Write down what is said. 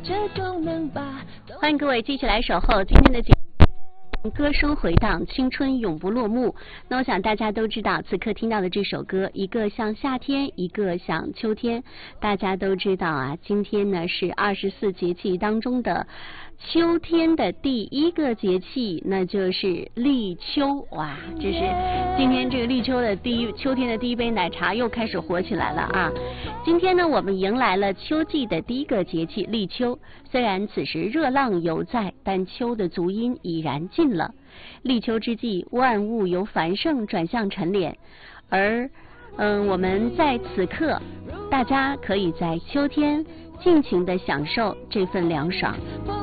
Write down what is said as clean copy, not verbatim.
欢迎各位继续来守候今天的节目。歌声回荡，青春永不落幕。那我想大家都知道，此刻听到的这首歌，一个像夏天，一个像秋天。大家都知道啊，今天呢是24节气当中的秋天的第一个节气，那就是立秋。哇，这是今天这个立秋的秋天的第一杯奶茶又开始火起来了啊！今天呢，我们迎来了秋季的第一个节气立秋。虽然此时热浪犹在，但秋的足音已然尽了。立秋之际，万物由繁盛转向沉敛，而我们在此刻，大家可以在秋天尽情的享受这份凉爽。